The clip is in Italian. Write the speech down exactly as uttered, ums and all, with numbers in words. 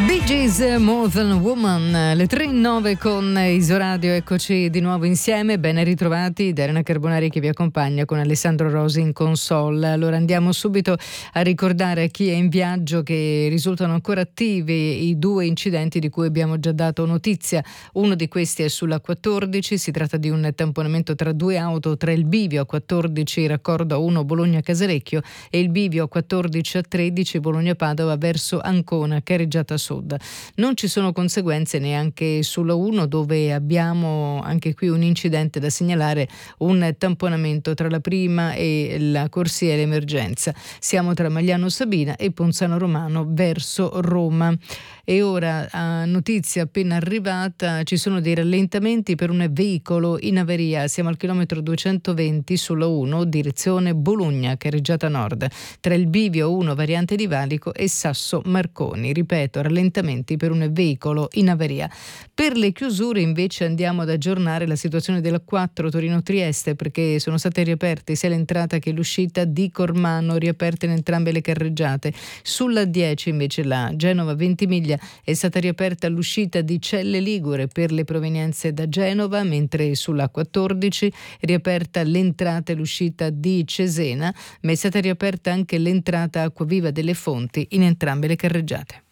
Bee Gees, More Than a Woman, le tre e nove con Isoradio, eccoci di nuovo insieme, ben ritrovati da Elena Carbonari che vi accompagna con Alessandro Rosi in console. Allora andiamo subito a ricordare a chi è in viaggio che risultano ancora attivi i due incidenti di cui abbiamo già dato notizia. Uno di questi è sulla quattordici, si tratta di un tamponamento tra due auto tra il bivio a quattordici raccordo a uno Bologna-Casalecchio e il bivio a quattordici a tredici Bologna-Padova verso Ancona, Carreggiata Sud. Non ci sono conseguenze neanche sulla uno, dove abbiamo anche qui un incidente da segnalare, un tamponamento tra la prima e la corsia dell'emergenza. Siamo tra Magliano Sabina e Ponzano Romano verso Roma. E ora, a notizia appena arrivata, ci sono dei rallentamenti per un veicolo in averia. Siamo al chilometro duecentoventi sulla uno, direzione Bologna, Carreggiata Nord, tra il bivio uno variante di Valico e Sasso Marconi. Ripeto, rallentamenti per un veicolo in averia. Per le chiusure invece andiamo ad aggiornare la situazione della quattro Torino-Trieste, perché sono state riaperte sia l'entrata che l'uscita di Cormano, riaperte in entrambe le carreggiate. Sulla dieci invece la Genova-Ventimiglia è stata riaperta l'uscita di Celle Ligure per le provenienze da Genova, mentre sulla quattordici è riaperta l'entrata e l'uscita di Cesena, ma è stata riaperta anche l'entrata Acquaviva delle Fonti in entrambe le carreggiate.